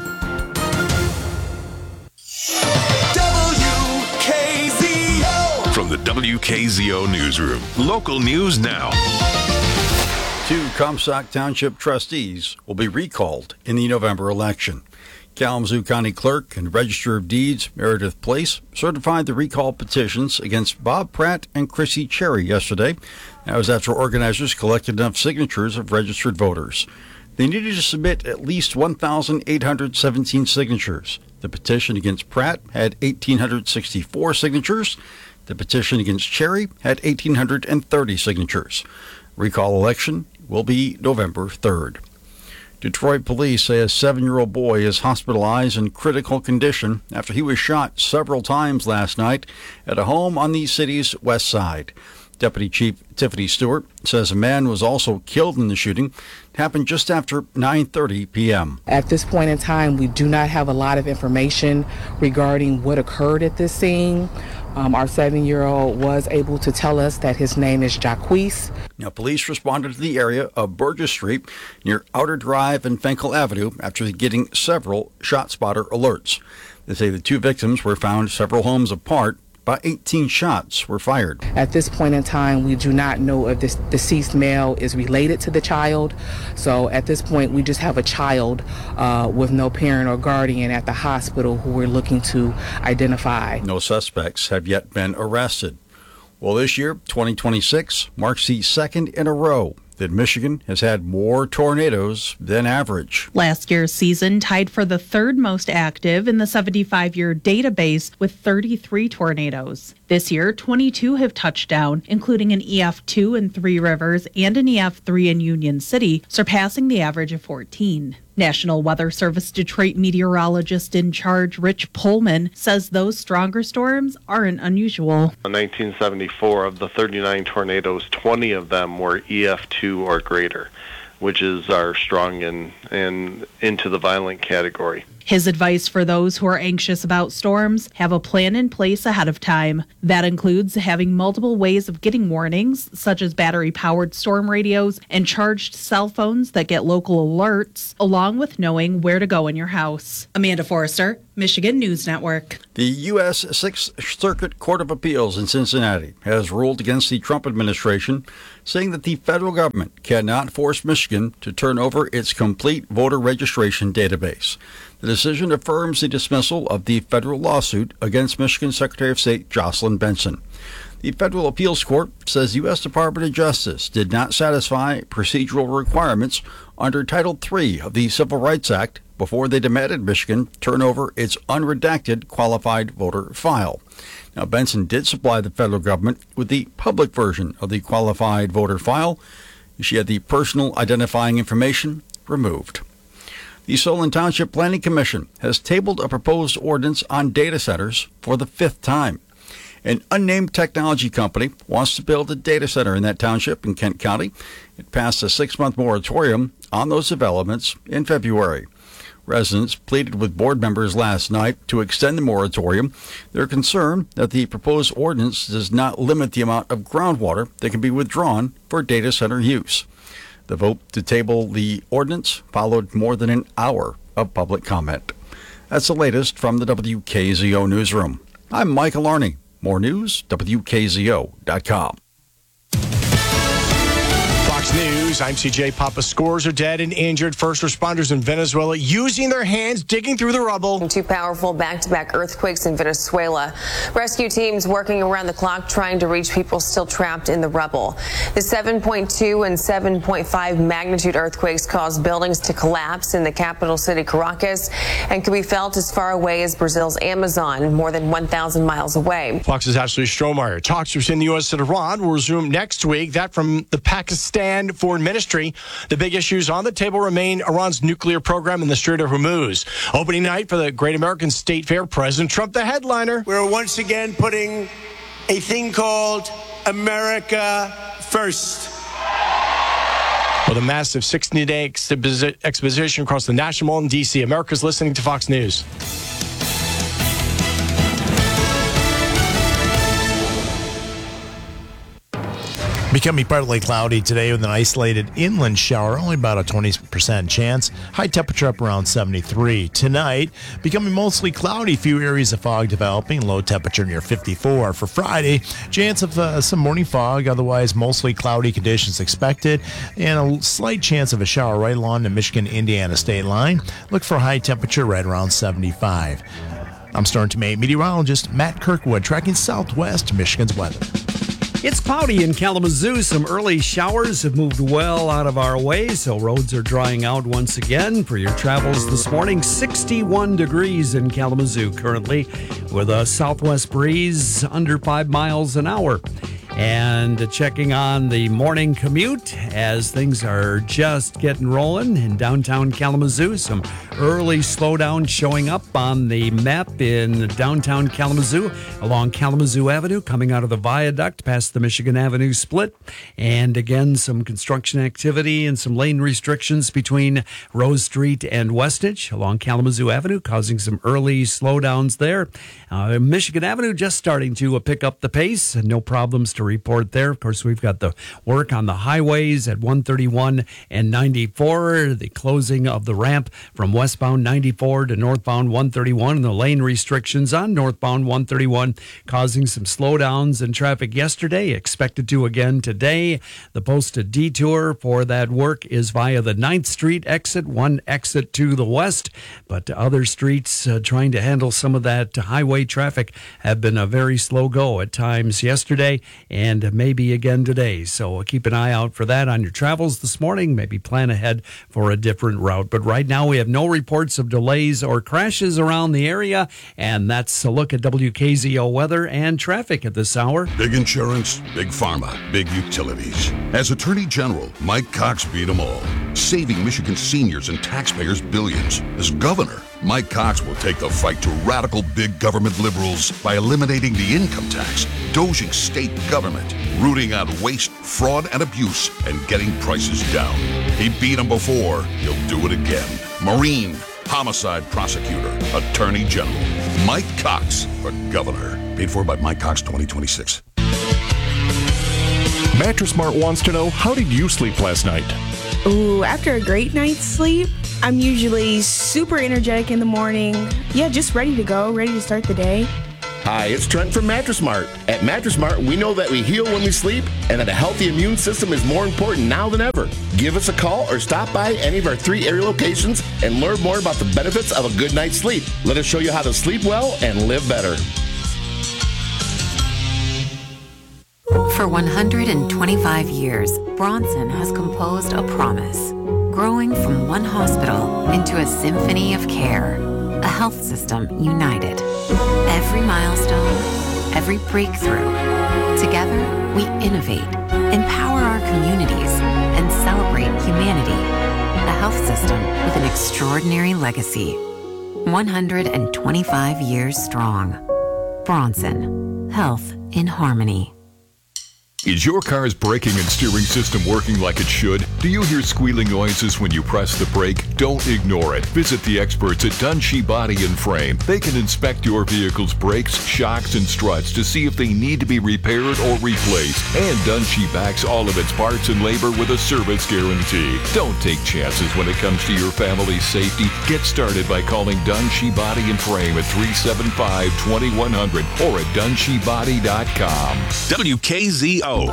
W K Z O. From the W K Z O newsroom, local news now.
Two Comstock Township trustees will be recalled in the November election. Kalamazoo County Clerk and Register of Deeds Meredith Place certified the recall petitions against Bob Pratt and Chrissy Cherry yesterday. That was after organizers collected enough signatures of registered voters. They needed to submit at least one thousand eight hundred seventeen signatures. The petition against Pratt had one thousand eight hundred sixty-four signatures. The petition against Cherry had one thousand eight hundred thirty signatures. Recall election will be November third. Detroit police say a seven-year-old boy is hospitalized in critical condition after he was shot several times last night at a home on the city's west side. Deputy Chief Tiffany Stewart says a man was also killed in the shooting. It happened just after nine thirty p.m.
At this point in time, we do not have a lot of information regarding what occurred at this scene. Um, our seven-year-old was able to tell us that his name is Jacquees.
Now, police responded to the area of Burgess Street near Outer Drive and Fenkel Avenue after getting several shot spotter alerts. They say the two victims were found several homes apart. About eighteen shots were fired.
At this point in time, we do not know if this deceased male is related to the child. So at this point, we just have a child uh, with no parent or guardian at the hospital who we're looking to identify.
No suspects have yet been arrested. Well, this year, twenty twenty-six, marks the second in a row that Michigan has had more tornadoes than average.
Last year's season tied for the third most active in the seventy-five-year database with thirty-three tornadoes. This year, twenty-two have touched down, including an E F two in Three Rivers and an E F three in Union City, surpassing the average of fourteen. National Weather Service Detroit meteorologist in charge Rich Pullman says those stronger storms aren't unusual.
In nineteen seventy-four, of the thirty-nine tornadoes, twenty of them were E F two or greater, which is our strong and, and into the violent category.
His advice for those who are anxious about storms: have a plan in place ahead of time. That includes having multiple ways of getting warnings, such as battery-powered storm radios and charged cell phones that get local alerts, along with knowing where to go in your house. Amanda Forrester, Michigan News Network.
The U S Sixth Circuit Court of Appeals in Cincinnati has ruled against the Trump administration, saying that the federal government cannot force Michigan to turn over its complete voter registration database. The decision affirms the dismissal of the federal lawsuit against Michigan Secretary of State Jocelyn Benson. The federal appeals court says the U S Department of Justice did not satisfy procedural requirements under Title three of the Civil Rights Act before they demanded Michigan turn over its unredacted qualified voter file. Now, Benson did supply the federal government with the public version of the qualified voter file. She had the personal identifying information removed. The Solon Township Planning Commission has tabled a proposed ordinance on data centers for the fifth time. An unnamed technology company wants to build a data center in that township in Kent County. It passed a six-month moratorium on those developments in February. Residents pleaded with board members last night to extend the moratorium. They're concerned that the proposed ordinance does not limit the amount of groundwater that can be withdrawn for data center use. The vote to table the ordinance followed more than an hour of public comment. That's the latest from the W K Z O newsroom. I'm Michael Arney. More news, W K Z O dot com.
Fox News, I'm C J Papa. Scores are dead and injured. First responders in Venezuela using their hands, digging through the rubble.
Two powerful back-to-back earthquakes in Venezuela. Rescue teams working around the clock trying to reach people still trapped in the rubble. The seven point two and seven point five magnitude earthquakes caused buildings to collapse in the capital city, Caracas, and could be felt as far away as Brazil's Amazon, more than one thousand miles away.
Fox's Ashley Strohmeyer. Talks between the U S and Iran will resume next week. That from the Pakistan Foreign Ministry. The big issues on the table remain Iran's nuclear program in the Strait of Hormuz. Opening night for the Great American State Fair. President Trump, the headliner.
We're once again putting a thing called America first.
With a massive sixty-day exposi- exposition across the National Mall in D C. America's listening to Fox News. Becoming partly cloudy today with an isolated inland shower, only about a twenty percent chance. High temperature up around seventy-three. Tonight, becoming mostly cloudy, few areas of fog developing, low temperature near fifty-four. For Friday, chance of uh, some morning fog, otherwise mostly cloudy conditions expected, and a slight chance of a shower right along the Michigan-Indiana state line. Look for high temperature right around seventy-five. I'm Storm Team meteorologist Matt Kirkwood, tracking southwest Michigan's weather.
It's cloudy in Kalamazoo. Some early showers have moved well out of our way, so roads are drying out once again. For your travels this morning, sixty-one degrees in Kalamazoo currently, with a southwest breeze under five miles an hour. And checking on the morning commute as things are just getting rolling in downtown Kalamazoo. Some early slowdown showing up on the map in downtown Kalamazoo along Kalamazoo Avenue, coming out of the viaduct past the Michigan Avenue split. And again, some construction activity and some lane restrictions between Rose Street and Westnedge along Kalamazoo Avenue, causing some early slowdowns there. Uh, Michigan Avenue just starting to uh, pick up the pace, and no problems to report there. Of course, we've got the work on the highways at one thirty-one and ninety-four, the closing of the ramp from westbound ninety-four to northbound one thirty-one, and the lane restrictions on northbound one thirty-one causing some slowdowns in traffic yesterday, expected to again today. The posted detour for that work is via the ninth Street exit, one exit to the west, but other streets uh, trying to handle some of that highway traffic have been a very slow go at times yesterday and maybe again today. So keep an eye out for that on your travels this morning. Maybe plan ahead for a different route. But right now we have no reports of delays or crashes around the area. And that's a look at W K Z O weather and traffic at this hour.
Big insurance, big pharma, big utilities. As Attorney General, Mike Cox beat them all.
saving Michigan seniors and taxpayers billions. As governor, Mike Cox will take the fight to radical big government liberals by eliminating the income tax, doging state government, rooting out waste, fraud, and abuse, and getting prices down. He beat them before. He'll do it again. Marine, homicide prosecutor, attorney general. Mike Cox for governor. Paid for by Mike Cox twenty twenty-six.
Mattress Mart wants to know, how did you sleep last night?
Ooh, after a great night's sleep, I'm usually super energetic in the morning. Yeah, just ready to go, ready to start the day.
Hi, it's Trent from Mattress Mart. At Mattress Mart, we know that we heal when we sleep and that a healthy immune system is more important now than ever. Give us a call or stop by any of our three area locations and learn more about the benefits of a good night's sleep. Let us show you how to sleep well and live better.
For one hundred twenty-five years, Bronson has composed a promise, growing from one hospital into a symphony of care, a health system united. Every milestone, every breakthrough. Together, we innovate, empower our communities, and celebrate humanity. A health system with an extraordinary legacy. one hundred twenty-five years strong. Bronson. Health in harmony.
Is your car's braking and steering system working like it should? Do you hear squealing noises when you press the brake? Don't ignore it. Visit the experts at Dunshee Body and Frame. They can inspect your vehicle's brakes, shocks, and struts to see if they need to be repaired or replaced. And Dunshee backs all of its parts and labor with a service guarantee. Don't take chances when it comes to your family's safety. Get started by calling Dunshee Body and Frame at three seven five, two one zero zero or at dunshee body dot com. W K Z O.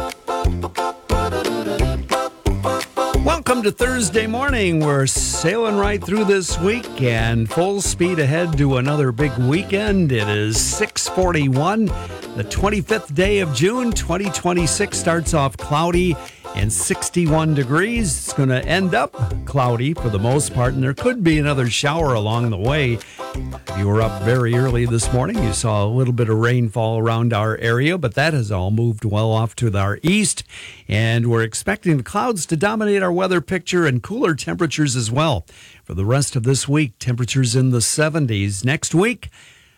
Welcome to Thursday morning. We're sailing right through this week and full speed ahead to another big weekend. It is six forty-one. The twenty-fifth day of June, twenty twenty-six starts off cloudy and sixty-one degrees. It's going to end up cloudy for the most part, and there could be another shower along the way. If you were up very early this morning, you saw a little bit of rainfall around our area, but that has all moved well off to our east, and we're expecting the clouds to dominate our weather picture and cooler temperatures as well. For the rest of this week, temperatures in the seventies. Next week,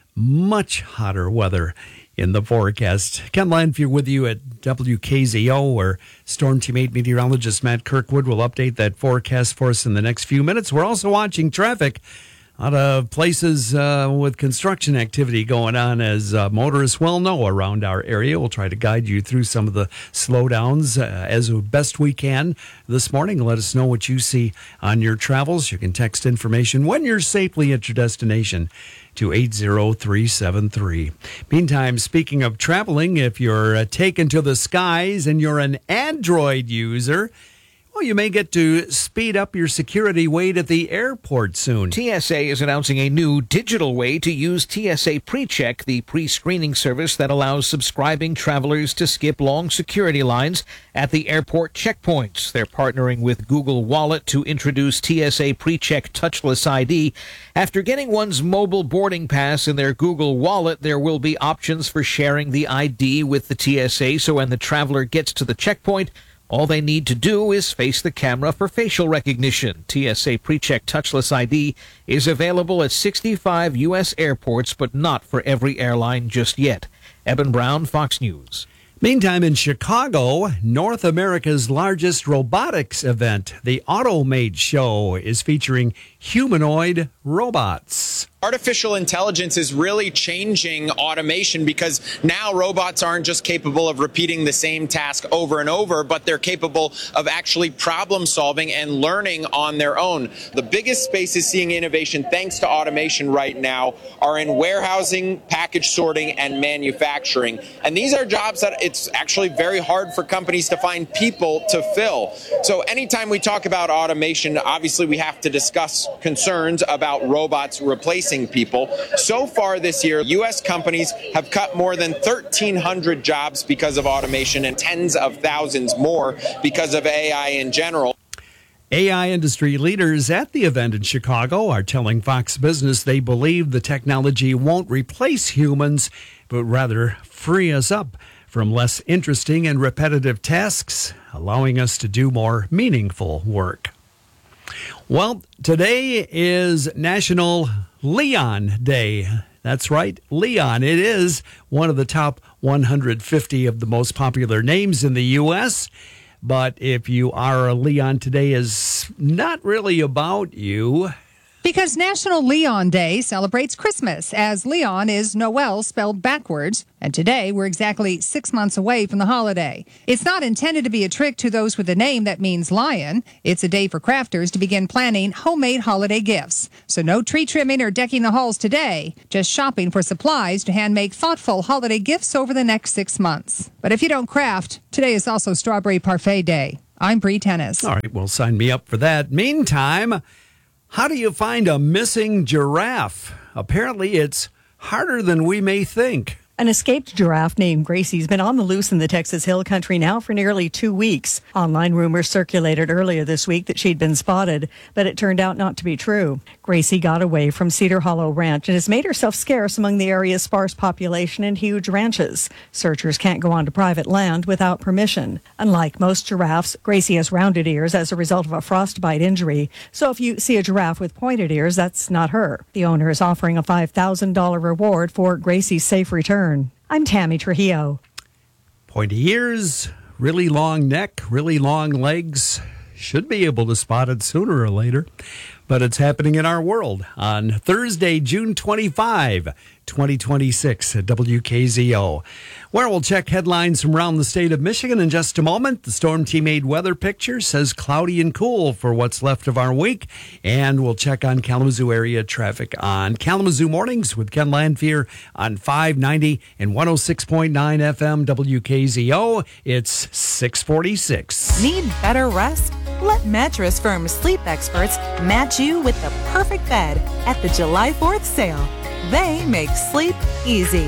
much hotter weather in the forecast. Ken Landfier with you at W K Z O, where Storm Team eight meteorologist Matt Kirkwood will update that forecast for us in the next few minutes. We're also watching traffic. A lot of places uh, with construction activity going on, as uh, motorists well know around our area. We'll try to guide you through some of the slowdowns uh, as best we can this morning. Let us know what you see on your travels. You can text information when you're safely at your destination to eight zero three seven three. Meantime, speaking of traveling, if you're uh, taken to the skies and you're an Android user, well, you may get to speed up your security wait at the airport soon.
T S A is announcing a new digital way to use T S A PreCheck, the pre-screening service that allows subscribing travelers to skip long security lines at the airport checkpoints. They're partnering with Google Wallet to introduce T S A PreCheck Touchless I D. After getting one's mobile boarding pass in their Google Wallet, there will be options for sharing the I D with the T S A, so when the traveler gets to the checkpoint, all they need to do is face the camera for facial recognition. T S A PreCheck Touchless I D is available at sixty-five U S airports, but not for every airline just yet. Eben Brown, Fox News.
Meantime, in Chicago, North America's largest robotics event, the AutoMate Show, is featuring humanoid robots.
Artificial intelligence is really changing automation, because now robots aren't just capable of repeating the same task over and over, but they're capable of actually problem solving and learning on their own. The biggest spaces seeing innovation thanks to automation right now are in warehousing, package sorting, and manufacturing. And these are jobs that it's actually very hard for companies to find people to fill. So anytime we talk about automation, obviously we have to discuss concerns about robots replacing people. So far this year, U S companies have cut more than thirteen hundred jobs because of automation, and tens of thousands more because of A I in general.
A I industry leaders at the event in Chicago are telling Fox Business they believe the technology won't replace humans, but rather free us up from less interesting and repetitive tasks, allowing us to do more meaningful work. Well, today is National Leon Day. That's right, Leon. It is one of the top one hundred fifty of the most popular names in the U S, but if you are a Leon, today is not really about you.
Because National Leon Day celebrates Christmas, as Leon is Noel spelled backwards, and today we're exactly six months away from the holiday. It's not intended to be a trick to those with a name that means lion. It's a day for crafters to begin planning homemade holiday gifts. So no tree trimming or decking the halls today, just shopping for supplies to hand make thoughtful holiday gifts over the next six months. But if you don't craft, today is also Strawberry Parfait Day. I'm Bree Tennis.
All right, well, sign me up for that. Meantime, how do you find a missing giraffe? Apparently, it's harder than we may think.
An escaped giraffe named Gracie's been on the loose in the Texas Hill Country now for nearly two weeks. Online rumors circulated earlier this week that she'd been spotted, but it turned out not to be true. Gracie got away from Cedar Hollow Ranch and has made herself scarce among the area's sparse population and huge ranches. Searchers can't go onto private land without permission. Unlike most giraffes, Gracie has rounded ears as a result of a frostbite injury. So if you see a giraffe with pointed ears, that's not her. The owner is offering a five thousand dollars reward for Gracie's safe return. I'm Tammy Trujillo.
Pointy ears, really long neck, really long legs. Should be able to spot it sooner or later. But it's happening in our world on Thursday, June twenty-fifth, twenty twenty-six at W K Z O. Where we'll check headlines from around the state of Michigan in just a moment. The Storm Team eight weather picture says cloudy and cool for what's left of our week. And we'll check on Kalamazoo area traffic on Kalamazoo Mornings with Ken Landfear on five ninety and one oh six point nine F M W K Z O. It's six forty-six.
Need better rest? Let Mattress Firm Sleep Experts match you with the perfect bed at the July fourth sale. They make sleep easy.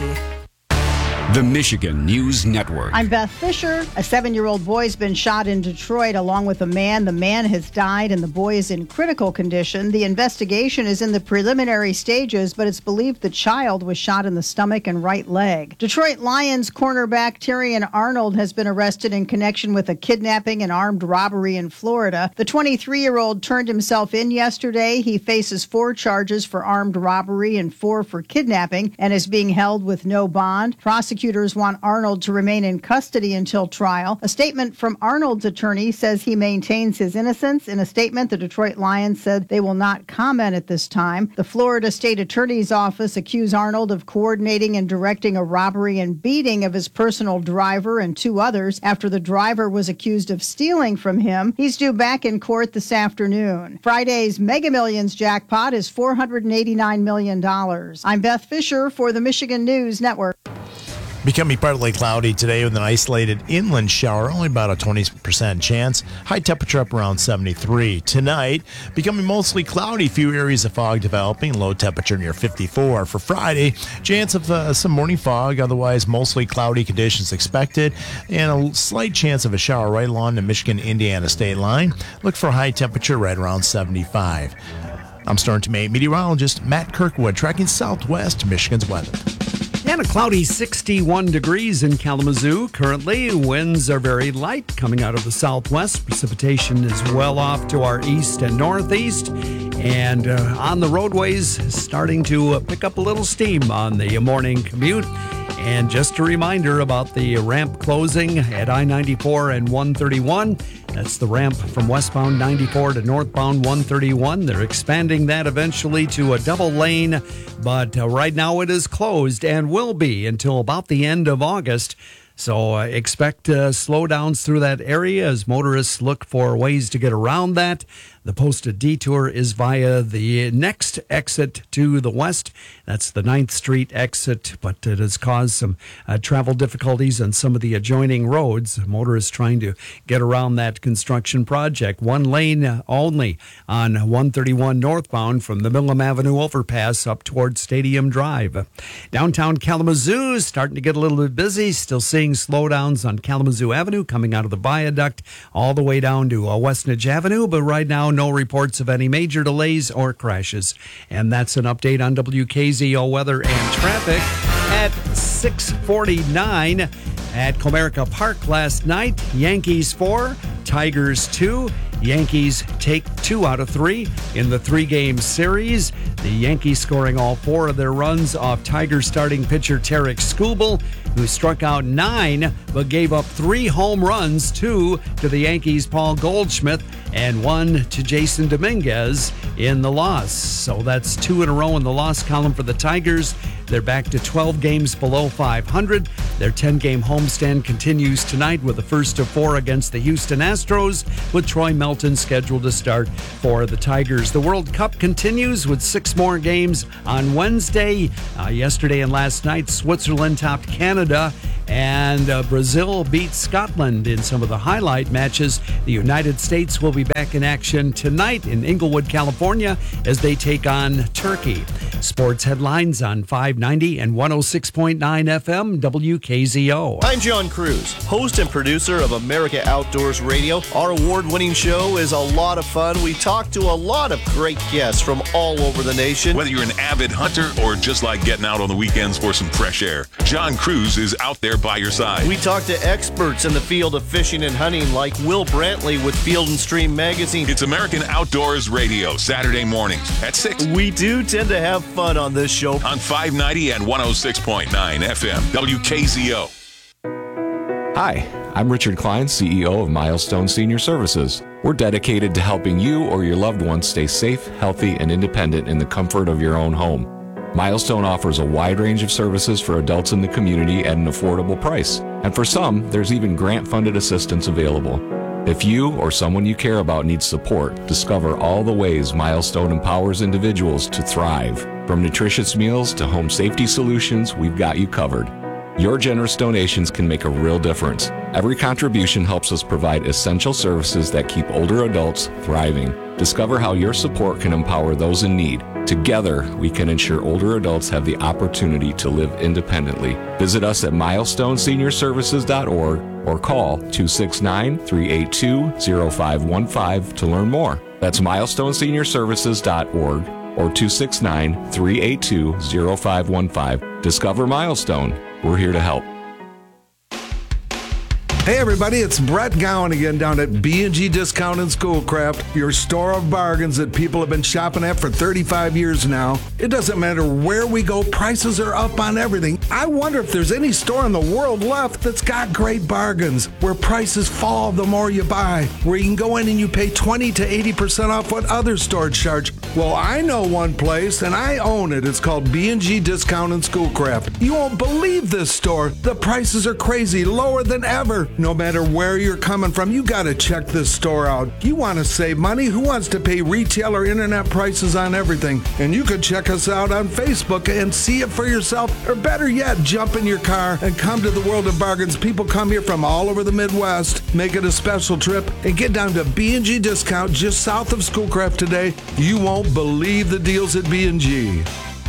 The Michigan News Network.
I'm Beth Fisher. A seven-year-old boy has been shot in Detroit along with a man. The man has died and the boy is in critical condition. The investigation is in the preliminary stages, but it's believed the child was shot in the stomach and right leg. Detroit Lions cornerback Terrion Arnold has been arrested in connection with a kidnapping and armed robbery in Florida. The twenty-three-year-old turned himself in yesterday. He faces four charges for armed robbery and four for kidnapping and is being held with no bond. Prosecutors want Arnold to remain in custody until trial. A statement from Arnold's attorney says he maintains his innocence. In a statement, the Detroit Lions said they will not comment at this time. The Florida State Attorney's Office accused Arnold of coordinating and directing a robbery and beating of his personal driver and two others after the driver was accused of stealing from him. He's due back in court this afternoon. Friday's Mega Millions jackpot is four hundred eighty-nine million dollars. I'm Beth Fisher for the Michigan News Network.
Becoming partly cloudy today with an isolated inland shower, only about a twenty percent chance. High temperature up around seventy-three. Tonight, becoming mostly cloudy, few areas of fog developing, low temperature near fifty-four. For Friday, chance of uh, some morning fog, otherwise mostly cloudy conditions expected, and a slight chance of a shower right along the Michigan-Indiana state line. Look for high temperature right around seventy-five. I'm Storm Team eight meteorologist Matt Kirkwood, tracking southwest Michigan's weather.
And a cloudy sixty-one degrees in Kalamazoo. Currently, winds are very light coming out of the southwest. Precipitation is well off to our east and northeast. And uh, on the roadways, starting to uh, pick up a little steam on the morning commute. And just a reminder about the ramp closing at I ninety-four and one thirty-one. That's the ramp from westbound ninety-four to northbound one thirty-one. They're expanding that eventually to a double lane, but uh, right now it is closed and will be until about the end of August. So uh, expect uh, slowdowns through that area as motorists look for ways to get around that. The posted detour is via the next exit to the west. That's the ninth Street exit, but it has caused some uh, travel difficulties on some of the adjoining roads. Motorists trying to get around that construction project. One lane only on one thirty-one northbound from the Millam Avenue overpass up towards Stadium Drive. Downtown Kalamazoo is starting to get a little bit busy. Still seeing slowdowns on Kalamazoo Avenue coming out of the viaduct all the way down to uh, Westnedge Avenue, but right now no reports of any major delays or crashes. And that's an update on W K Z O weather and traffic at six forty-nine at Comerica Park last night. Yankees four, Tigers two. Yankees take two out of three in the three-game series. The Yankees scoring all four of their runs off Tigers starting pitcher Tarek Skubal, who struck out nine but gave up three home runs, two to the Yankees' Paul Goldschmidt and one to Jason Dominguez in the loss. So that's two in a row in the loss column for the Tigers. They're back to twelve games below five hundred. Their ten-game homestand continues tonight with the first of four against the Houston Astros, with Troy Melton scheduled to start for the Tigers. The World Cup continues with six more games on Wednesday. Uh, yesterday and last night, Switzerland topped Canada, and uh, Brazil beat Scotland in some of the highlight matches. The United States will be back in action tonight in Inglewood, California, as they take on Turkey. Sports headlines on five ninety and one oh six point nine F M W K Z O.
I'm John Cruz, host and producer of America Outdoors Radio. Our award-winning show is a lot of fun. We talk to a lot of great guests from all over the nation.
Whether you're an avid hunter or just like getting out on the weekends for some fresh air, John Cruz is out there by your side.
We talk to experts in the field of fishing and hunting like Will Brantley with Field and Stream Magazine.
It's American Outdoors Radio, Saturday mornings at six.
We do tend to have fun on this show.
On five ninety and one oh six point nine F M, W K Z O.
Hi, I'm Richard Klein, C E O of Milestone Senior Services. We're dedicated to helping you or your loved ones stay safe, healthy, and independent in the comfort of your own home. Milestone offers a wide range of services for adults in the community at an affordable price. And for some, there's even grant-funded assistance available. If you or someone you care about needs support, discover all the ways Milestone empowers individuals to thrive. From nutritious meals to home safety solutions, we've got you covered. Your generous donations can make a real difference. Every contribution helps us provide essential services that keep older adults thriving. Discover how your support can empower those in need. Together, we can ensure older adults have the opportunity to live independently. Visit us at milestone senior services dot org or call two six nine, three eight two, zero five one five to learn more. That's milestone senior services dot org or two six nine, three eight two, zero five one five. Discover Milestone. We're here to help.
Hey everybody, it's Brett Gowan again down at B and G Discount and Schoolcraft, your store of bargains that people have been shopping at for thirty-five years now. It doesn't matter where we go, prices are up on everything. I wonder if there's any store in the world left that's got great bargains, where prices fall the more you buy, where you can go in and you pay twenty to eighty percent off what other stores charge. Well, I know one place and I own it. It's called B and G Discount and Schoolcraft. You won't believe this store. The prices are crazy, lower than ever. No matter where you're coming from, you got to check this store out. You want to save money? Who wants to pay retail or internet prices on everything? And you could check us out on Facebook and see it for yourself. Or better yet, jump in your car and come to the world of bargains. People come here from all over the Midwest. Make it a special trip and get down to B and G Discount just south of Schoolcraft today. You won't believe the deals at B and G.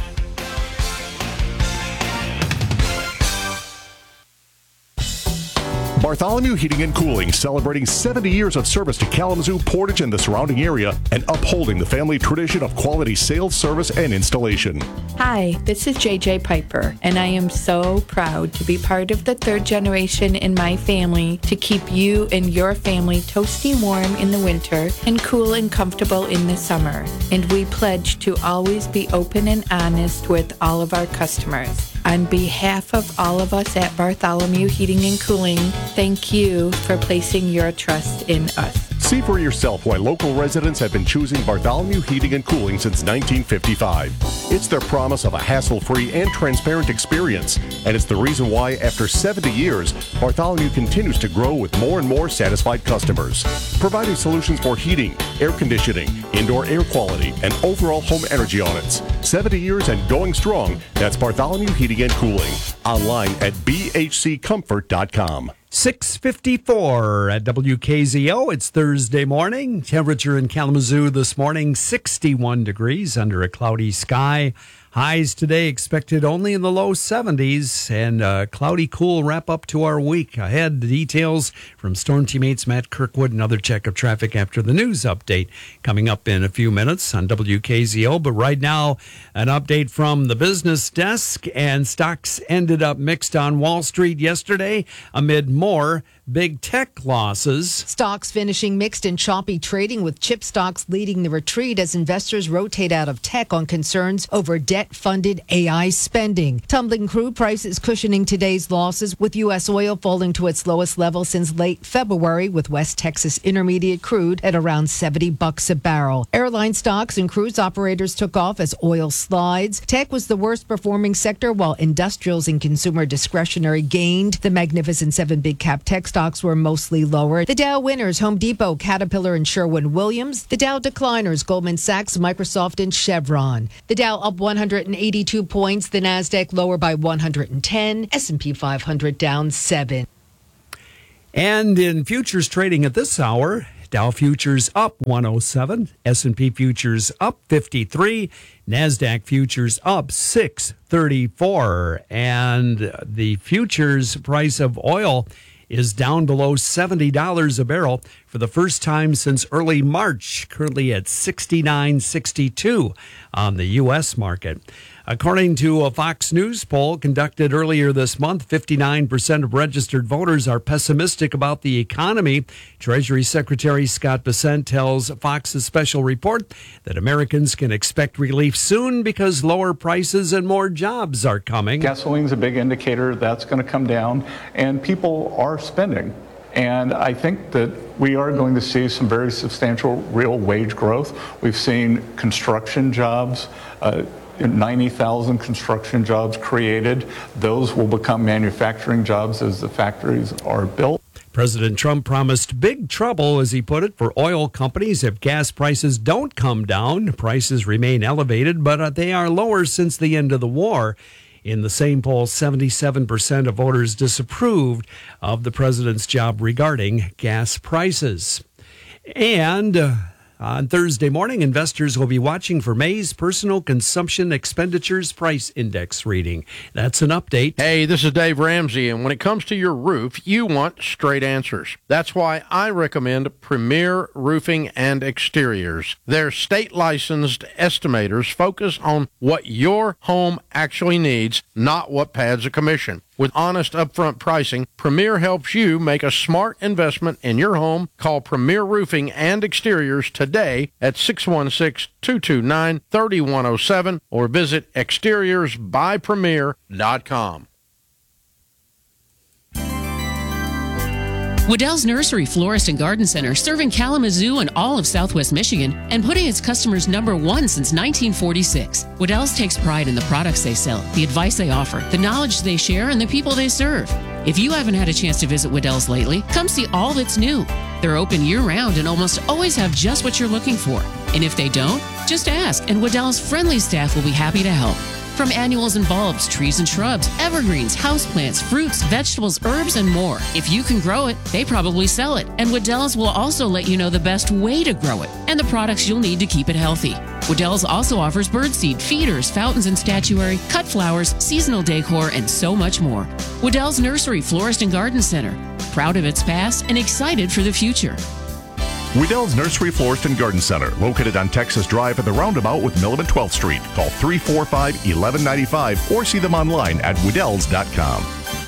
Bartholomew Heating and Cooling, celebrating seventy years of service to Kalamazoo, Portage, and the surrounding area, and upholding the family tradition of quality sales, service, and installation.
Hi, this is J J Piper, and I am so proud to be part of the third generation in my family to keep you and your family toasty warm in the winter and cool and comfortable in the summer. And we pledge to always be open and honest with all of our customers. On behalf of all of us at Bartholomew Heating and Cooling, thank you for placing your trust in us.
See for yourself why local residents have been choosing Bartholomew Heating and Cooling since nineteen fifty-five. It's their promise of a hassle-free and transparent experience, and it's the reason why, after seventy years, Bartholomew continues to grow with more and more satisfied customers, providing solutions for heating, air conditioning, indoor air quality, and overall home energy audits. seventy years and going strong. That's Bartholomew Heating and Cooling. Online at b h c comfort dot com.
six fifty-four at W K Z O. It's Thursday morning. Temperature in Kalamazoo this morning, sixty-one degrees under a cloudy sky. Highs today expected only in the low seventies, and a cloudy, cool wrap up to our week. Ahead, the details from Storm Teammates Matt Kirkwood. Another check of traffic after the news update coming up in a few minutes on W K Z O. But right now, an update from the business desk, and stocks ended up mixed on Wall Street yesterday amid more big tech losses.
Stocks finishing mixed and choppy trading, with chip stocks leading the retreat as investors rotate out of tech on concerns over debt-funded A I spending. Tumbling crude prices cushioning today's losses, with U S oil falling to its lowest level since late February, with West Texas Intermediate crude at around seventy bucks a barrel. Airline stocks and cruise operators took off as oil slides. Tech was the worst performing sector, while industrials and consumer discretionary gained. The Magnificent Seven big cap tech stocks were mostly lower. The Dow winners, Home Depot, Caterpillar, and Sherwin-Williams. The Dow decliners, Goldman Sachs, Microsoft, and Chevron. The Dow up one hundred eighty-two points. The Nasdaq lower by one hundred ten. S and P five hundred down seven.
And in futures trading at this hour, Dow futures up one oh seven, S and P futures up fifty-three, NASDAQ futures up six thirty-four, and the futures price of oil is down below seventy dollars a barrel for the first time since early March, currently at sixty-nine sixty-two on the U S market. According to a Fox News poll conducted earlier this month, fifty-nine percent of registered voters are pessimistic about the economy. Treasury Secretary Scott Bessent tells Fox's special report that Americans can expect relief soon because lower prices and more jobs are coming.
Gasoline's a big indicator that's going to come down, and people are spending. And I think that we are going to see some very substantial real wage growth. We've seen construction jobs, uh, ninety thousand construction jobs created. Those will become manufacturing jobs as the factories are built.
President Trump promised big trouble, as he put it, for oil companies if gas prices don't come down. Prices remain elevated, but they are lower since the end of the war. In the same poll, seventy-seven percent of voters disapproved of the president's job regarding gas prices. And uh, on Thursday morning, investors will be watching for May's Personal Consumption Expenditures Price Index reading. That's an update.
Hey, this is Dave Ramsey, and when it comes to your roof, you want straight answers. That's why I recommend Premier Roofing and Exteriors. Their state-licensed estimators focus on what your home actually needs, not what pads a commission. With honest upfront pricing, Premier helps you make a smart investment in your home. Call Premier Roofing and Exteriors today at six one six, two two nine, three one zero seven or visit exteriors by premier dot com.
Waddell's Nursery, Florist, and Garden Center, serving Kalamazoo and all of Southwest Michigan and putting its customers number one since nineteen forty-six. Waddell's takes pride in the products they sell, the advice they offer, the knowledge they share, and the people they serve. If you haven't had a chance to visit Waddell's lately, come see all that's new. They're open year-round and almost always have just what you're looking for. And if they don't, just ask, and Waddell's friendly staff will be happy to help. From annuals and bulbs, trees and shrubs, evergreens, houseplants, fruits, vegetables, herbs, and more. If you can grow it, they probably sell it. And Waddell's will also let you know the best way to grow it and the products you'll need to keep it healthy. Waddell's also offers birdseed, feeders, fountains and statuary, cut flowers, seasonal decor, and so much more. Waddell's Nursery, Florist, and Garden Center. Proud of its past and excited for the future.
Waddell's Nursery, Florist, and Garden Center, located on Texas Drive at the roundabout with Milam and twelfth Street. Call three four five, one one nine five or see them online at Waddells dot com.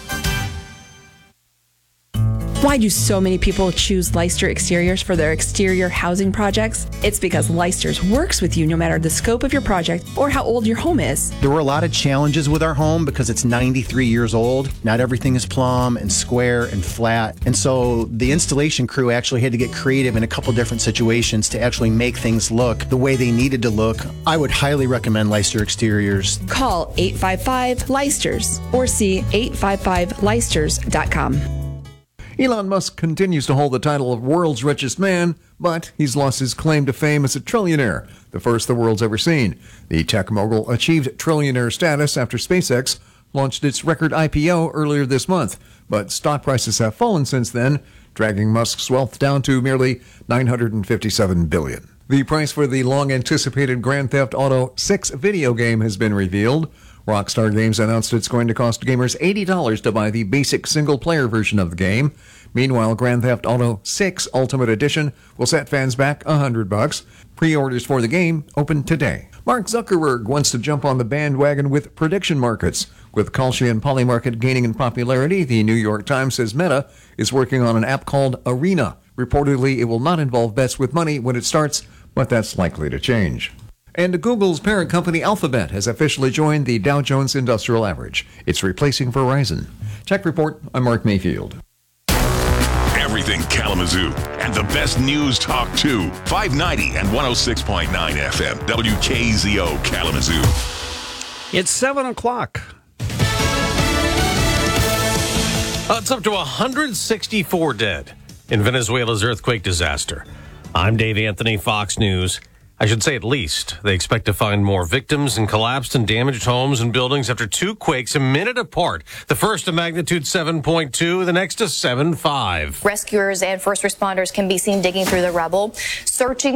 Why do so many people choose Leicester Exteriors for their exterior housing projects? It's because Leicester's works with you no matter the scope of your project or how old your home is.
There were a lot of challenges with our home because it's ninety-three years old. Not everything is plumb and square and flat. And so the installation crew actually had to get creative in a couple different situations to actually make things look the way they needed to look. I would highly recommend Leicester Exteriors.
Call eight five five, Leicesters or see eight five five leicesters dot com.
Elon Musk continues to hold the title of world's richest man, but he's lost his claim to fame as a trillionaire, the first the world's ever seen. The tech mogul achieved trillionaire status after SpaceX launched its record I P O earlier this month, but stock prices have fallen since then, dragging Musk's wealth down to merely nine hundred fifty-seven billion dollars. The price for the long-anticipated Grand Theft Auto six video game has been revealed. Rockstar Games announced it's going to cost gamers eighty dollars to buy the basic single-player version of the game. Meanwhile, Grand Theft Auto six Ultimate Edition will set fans back one hundred bucks. Pre-orders for the game open today. Mark Zuckerberg wants to jump on the bandwagon with prediction markets. With Kalshi and Polymarket gaining in popularity, the New York Times says Meta is working on an app called Arena. Reportedly, it will not involve bets with money when it starts, but that's likely to change. And Google's parent company Alphabet has officially joined the Dow Jones Industrial Average. It's replacing Verizon. Tech Report, I'm Mark Mayfield.
Everything Kalamazoo and the best news talk too. five ninety and one oh six point nine F M. W K Z O Kalamazoo.
It's seven o'clock.
Uh, it's up to one hundred sixty-four dead in Venezuela's earthquake disaster. I'm Dave Anthony, Fox News. I should say at least. They expect to find more victims in collapsed and damaged homes and buildings after two quakes a minute apart. The first a magnitude seven point two, the next a seven point five.
Rescuers and first responders can be seen digging through the rubble, searching